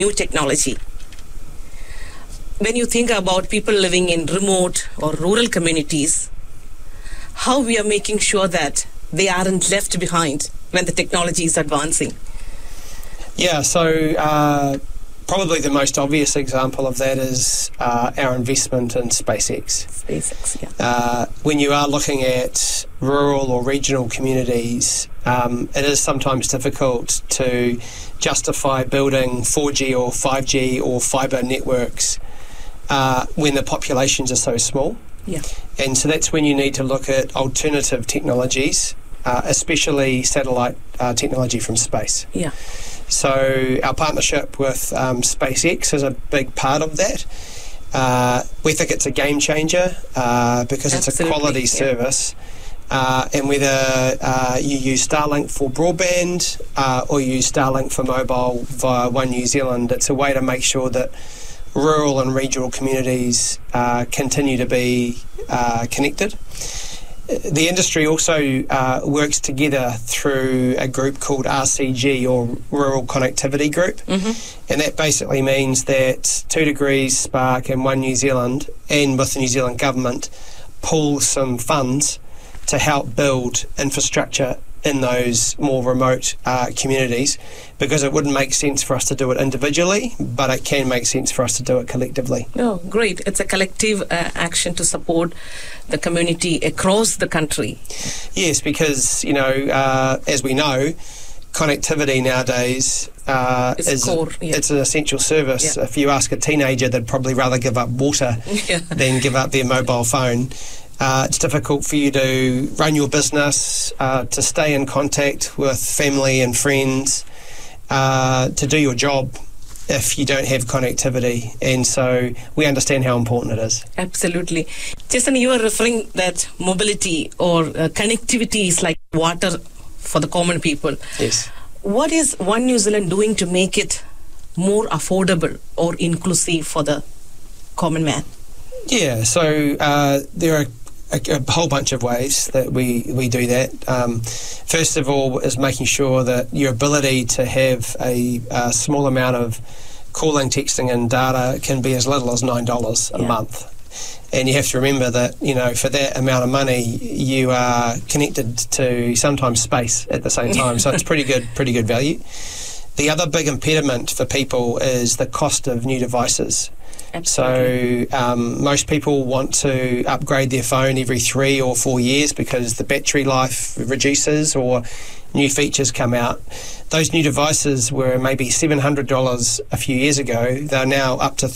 new technology. When you think about people living in remote or rural communities, how we are making sure that they aren't left behind when the technology is advancing? Yeah, so probably the most obvious example of that is our investment in SpaceX. SpaceX, yeah. When you are looking at rural or regional communities, it is sometimes difficult to justify building 4G or 5G or fibre networks when the populations are so small. Yeah. And so that's when you need to look at alternative technologies, especially satellite technology from space. Yeah. So our partnership with SpaceX is a big part of that. We think it's a game changer because it's a quality service. And whether you use Starlink for broadband or you use Starlink for mobile via One New Zealand, it's a way to make sure that rural and regional communities continue to be connected. The industry also works together through a group called RCG, or Rural Connectivity Group, and that basically means that 2 Degrees, Spark and One New Zealand, and with the New Zealand government, pool some funds to help build infrastructure in those more remote communities, because it wouldn't make sense for us to do it individually, but it can make sense for us to do it collectively. Oh, great. It's a collective action to support the community across the country. Yes, because, you know, as we know, connectivity nowadays is core, it's an essential service. If you ask a teenager, they'd probably rather give up water than give up their mobile phone. It's difficult for you to run your business, to stay in contact with family and friends, to do your job if you don't have connectivity. And so we understand how important it is. Absolutely. Jason, you are referring that mobility or connectivity is like water for the common people. Yes. What is One New Zealand doing to make it more affordable or inclusive for the common man? Yeah, so there are a whole bunch of ways that we do that. First of all is making sure that your ability to have a small amount of calling, texting and data can be as little as $9 a month. And you have to remember that, you know, for that amount of money, you are connected to sometimes space at the same time. So it's pretty good value. The other big impediment for people is the cost of new devices. Absolutely. So most people want to upgrade their phone every 3 or 4 years because the battery life reduces or new features come out. Those new devices were maybe $700 a few years ago. They're now up to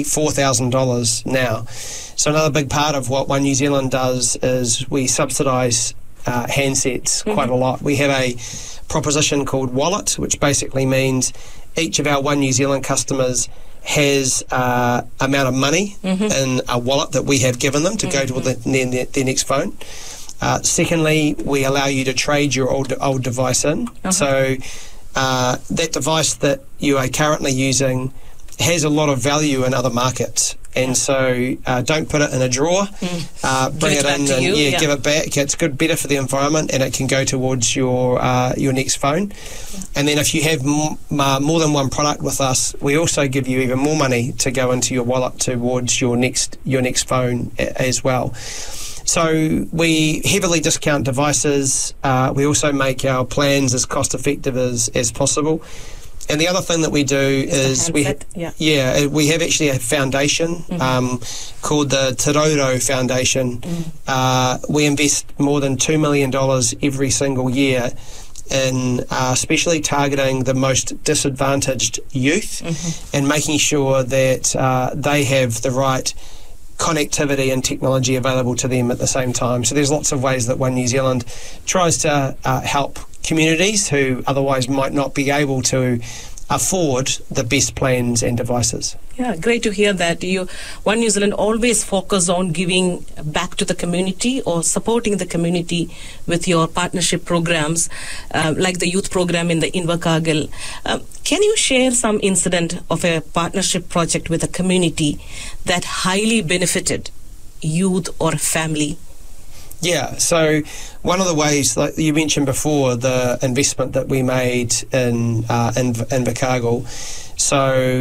$4,000 now. So another big part of what One New Zealand does is we subsidise handsets quite a lot. We have a proposition called Wallet, which basically means each of our One New Zealand customers has amount of money in a wallet that we have given them to go to their next phone. Secondly, we allow you to trade your old device in. So that device that you are currently using has a lot of value in other markets. And so don't put it in a drawer, bring it in and give it back. It's better for the environment, and it can go towards your next phone. And then if you have more than one product with us, we also give you even more money to go into your wallet towards your next phone as well. So we heavily discount devices. We also make our plans as cost effective as possible. And the other thing that we do is we have actually a foundation called the Te Roro Foundation. We invest more than $2 million every single year in especially targeting the most disadvantaged youth and making sure that they have the right connectivity and technology available to them at the same time. So there's lots of ways that One New Zealand tries to help communities who otherwise might not be able to afford the best plans and devices. Yeah, great to hear that. One New Zealand always focus on giving back to the community or supporting the community with your partnership programs, like the youth program in the Invercargill. Can you share some incident of a partnership project with a community that highly benefited youth or family? Yeah, so one of the ways, like you mentioned before, the investment that we made in Invercargill. So